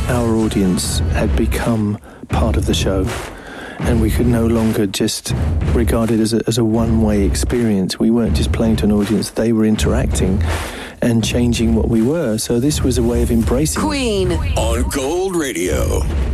our audience had become part of the show, and we could no longer just regard it as a one-way experience. We weren't just playing to an audience, they were interacting and changing what we were. So this was a way of embracing Queen on Gold Radio.